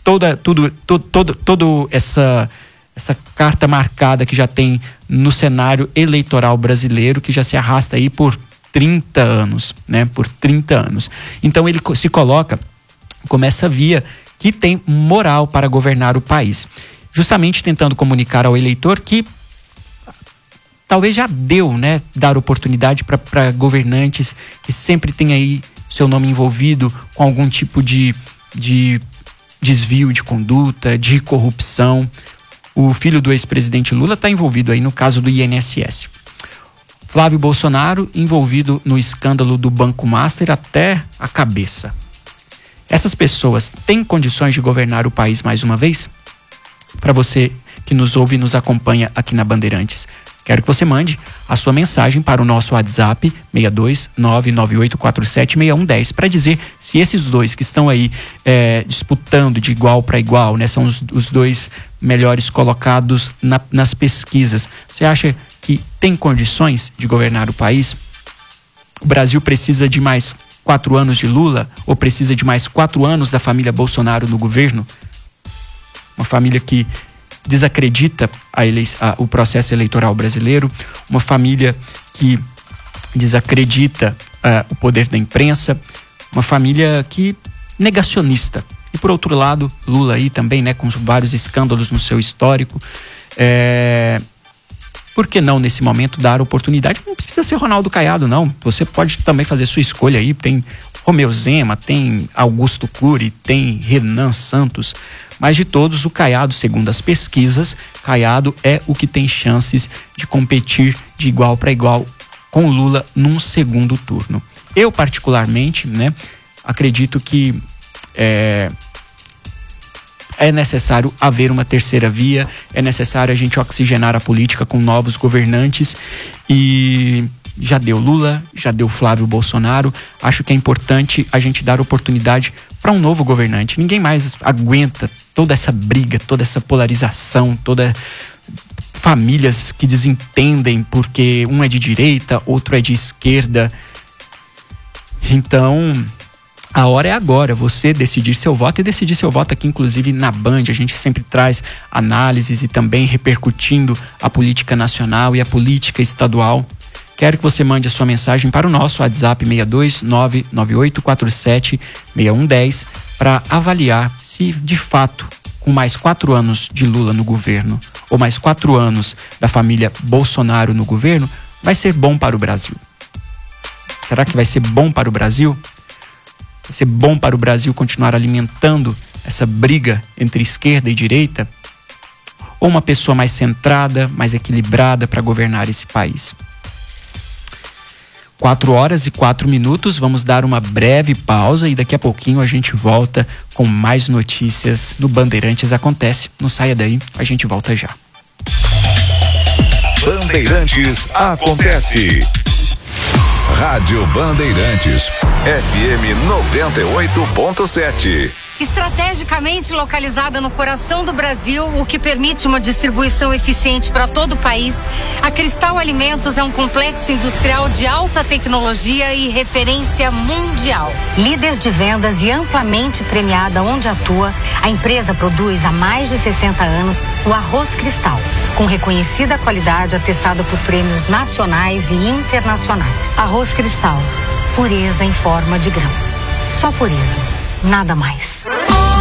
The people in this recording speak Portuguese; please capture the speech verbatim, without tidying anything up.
toda, tudo, todo, todo, todo essa, essa carta marcada que já tem no cenário eleitoral brasileiro, que já se arrasta aí por trinta anos, né? Por trinta anos. Então ele se coloca como essa via que tem moral para governar o país, justamente tentando comunicar ao eleitor que talvez já deu, né, dar oportunidade para governantes que sempre tem aí seu nome envolvido com algum tipo de, de desvio de conduta, de corrupção. O filho do ex-presidente Lula está envolvido aí no caso do I N S S. Flávio Bolsonaro envolvido no escândalo do Banco Master até a cabeça. Essas pessoas têm condições de governar o país mais uma vez? Para você que nos ouve e nos acompanha aqui na Bandeirantes, quero que você mande a sua mensagem para o nosso WhatsApp seis dois nove nove oito quatro sete seis um um zero para dizer se esses dois que estão aí é, disputando de igual para igual, né, são os, os dois melhores colocados na, nas pesquisas. Você acha que tem condições de governar o país? O Brasil precisa de mais quatro anos de Lula ou precisa de mais quatro anos da família Bolsonaro no governo? Uma família que desacredita a ele... a, o processo eleitoral brasileiro, uma família que desacredita uh, o poder da imprensa, uma família que negacionista. E por outro lado, Lula aí também, né, com vários escândalos no seu histórico. É... Por que não, nesse momento, dar oportunidade? Não precisa ser Ronaldo Caiado, não. Você pode também fazer sua escolha aí. Tem Romeu Zema, tem Augusto Cury, tem Renan Santos. Mas de todos, o Caiado, segundo as pesquisas, Caiado é o que tem chances de competir de igual para igual com o Lula num segundo turno. Eu, particularmente, né, acredito que é, é necessário haver uma terceira via, é necessário a gente oxigenar a política com novos governantes e já deu Lula, já deu Flávio Bolsonaro. Acho que é importante a gente dar oportunidade para um novo governante. Ninguém mais aguenta toda essa briga, toda essa polarização, toda famílias que desentendem porque um é de direita, outro é de esquerda. Então, a hora é agora, você decidir seu voto e decidir seu voto aqui, inclusive na Band. A gente sempre traz análises e também repercutindo a política nacional e a política estadual. Quero que você mande a sua mensagem para o nosso WhatsApp seis dois nove nove oito quatro sete seis um um zero para avaliar se, de fato, com mais quatro anos de Lula no governo ou mais quatro anos da família Bolsonaro no governo, vai ser bom para o Brasil. Será que vai ser bom para o Brasil? Vai ser bom para o Brasil continuar alimentando essa briga entre esquerda e direita? Ou uma pessoa mais centrada, mais equilibrada para governar esse país? Quatro horas e quatro minutos, vamos dar uma breve pausa e daqui a pouquinho a gente volta com mais notícias no Bandeirantes Acontece. Não saia daí, a gente volta já. Bandeirantes Acontece. Rádio Bandeirantes, F M noventa e oito ponto sete. Estrategicamente localizada no coração do Brasil, o que permite uma distribuição eficiente para todo o país, a Cristal Alimentos é um complexo industrial de alta tecnologia e referência mundial. Líder de vendas e amplamente premiada onde atua, a empresa produz há mais de sessenta anos o arroz Cristal, com reconhecida qualidade atestada por prêmios nacionais e internacionais. Arroz Cristal, pureza em forma de grãos. Só pureza. Nada mais.